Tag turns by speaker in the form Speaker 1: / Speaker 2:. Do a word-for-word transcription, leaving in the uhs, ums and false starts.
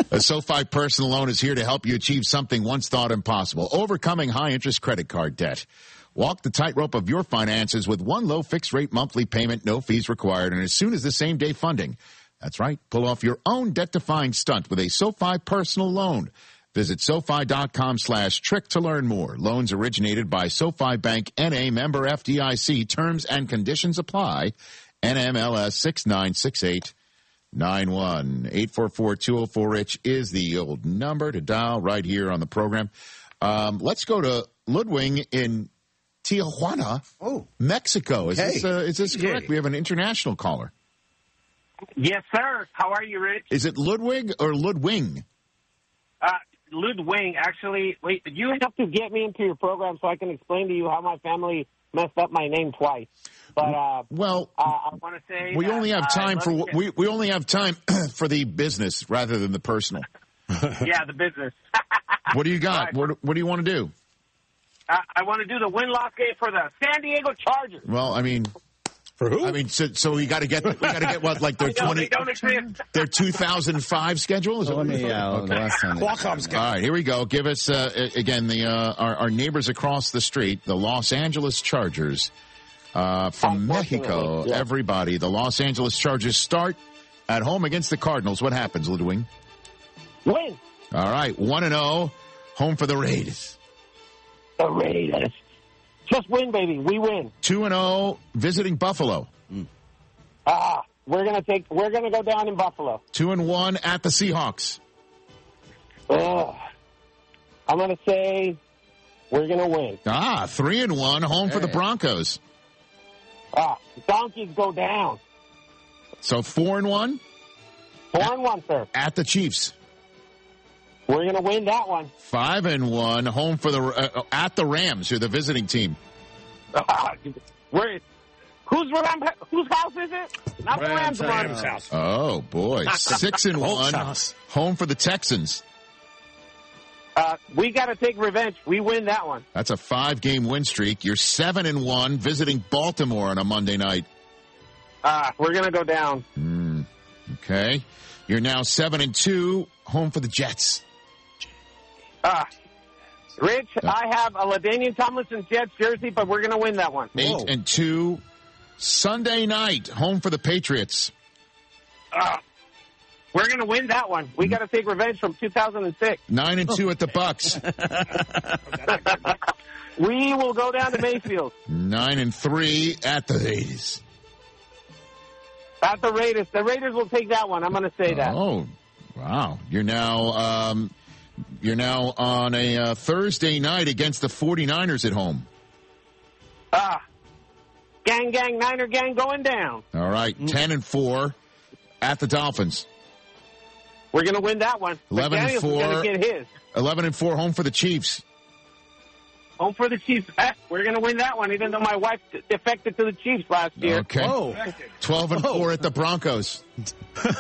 Speaker 1: A SoFi personal loan is here to help you achieve something once thought impossible, overcoming high-interest credit card debt. Walk the tightrope of your finances with one low fixed-rate monthly payment, no fees required, and as soon as the same-day funding. That's right. Pull off your own debt-defying stunt with a SoFi personal loan. Visit SoFi.com slash trick to learn more. Loans originated by SoFi Bank N A, member F D I C. Terms and conditions apply. N M L S six nine six eight nine one. eight four four, two oh four, RICH is the old number to dial right here on the program. Um, let's go to Ludwig in Tijuana, oh. Mexico. Is
Speaker 2: hey.
Speaker 1: this, uh, is this correct? We have an international caller.
Speaker 3: Yes, sir. How are you, Rich?
Speaker 1: Is it Ludwig or Ludwig?
Speaker 3: Uh, Ludwig, actually. Wait, you have to get me into your program so I can explain to you how my family messed up my name twice. But uh,
Speaker 1: well,
Speaker 3: uh, I want to say
Speaker 1: we
Speaker 3: that,
Speaker 1: only have time
Speaker 3: uh,
Speaker 1: for
Speaker 3: get...
Speaker 1: we we only have time for the business rather than the personal.
Speaker 3: Yeah, the business.
Speaker 1: What do you got?
Speaker 3: Right.
Speaker 1: What What do you want to do?
Speaker 3: Uh, I want to do the win-loss game for the San Diego Chargers.
Speaker 1: Well, I mean.
Speaker 2: For who?
Speaker 1: I mean, so, so we got to get we got to get what like their twenty their two thousand five schedule. Is
Speaker 4: well, let me yeah. Okay. Last time
Speaker 2: Qualcomm schedule.
Speaker 1: All right, here we go. Give us uh, again the uh, our, our neighbors across the street, the Los Angeles Chargers uh, from Mexico.
Speaker 3: Yeah.
Speaker 1: Everybody, the Los Angeles Chargers start at home against the Cardinals. What happens, Ludwig?
Speaker 3: Win.
Speaker 1: All right, one and zero, home for the Raiders.
Speaker 3: The Raiders. Just win, baby. We win.
Speaker 1: Two and zero, visiting Buffalo.
Speaker 3: Ah, we're gonna take. We're gonna go down in Buffalo.
Speaker 1: Two and one at the Seahawks.
Speaker 3: Ugh. I'm gonna say we're gonna win.
Speaker 1: Ah, three and one, home
Speaker 4: hey.
Speaker 1: for the Broncos.
Speaker 3: Ah, Donkeys go down.
Speaker 1: So four and one.
Speaker 3: Four at, and one, sir.
Speaker 1: At the Chiefs.
Speaker 3: We're gonna win that one.
Speaker 1: Five and one, home for the uh, at the Rams. You're the visiting team.
Speaker 3: Ah, we're. Whose Ram, whose house is it? Not
Speaker 2: Rams,
Speaker 3: the Rams, Rams
Speaker 2: house.
Speaker 1: Oh boy, six and one,
Speaker 2: house.
Speaker 1: home for the Texans.
Speaker 3: Uh, we got to take revenge. We win that one.
Speaker 1: That's a five-game win streak. You're seven and one, visiting Baltimore on a Monday night.
Speaker 3: Ah, uh, we're gonna go down.
Speaker 1: Mm, okay, you're now seven and two, home for the Jets.
Speaker 3: Ah, uh, Rich, uh, I have a LaDainian Tomlinson Jets jersey, but we're gonna win that one.
Speaker 1: Eight
Speaker 3: Whoa.
Speaker 1: and two. Sunday night, home for the Patriots.
Speaker 3: Uh, we're going to win that one. We got to take revenge from two thousand six.
Speaker 1: Nine and two at the Bucks.
Speaker 3: We will go down to Mayfield.
Speaker 1: Nine and three at the Raiders.
Speaker 3: At the Raiders. The Raiders will take that one. I'm going to say that.
Speaker 1: Oh, wow. You're now um, you're now on a uh, Thursday night against the 49ers at home.
Speaker 3: Ah. Gang, gang, Niner gang going down.
Speaker 1: All right, mm. ten and four at the Dolphins.
Speaker 3: We're going to win that one.
Speaker 1: Eleven
Speaker 3: McDaniels
Speaker 1: and four.
Speaker 3: Going to get his.
Speaker 1: Eleven and four, home for the Chiefs.
Speaker 3: Home for the Chiefs. We're going to win that one, even though my wife defected to the Chiefs last year.
Speaker 1: Okay.
Speaker 2: Whoa.
Speaker 1: Twelve and
Speaker 2: Whoa.
Speaker 1: four at the Broncos.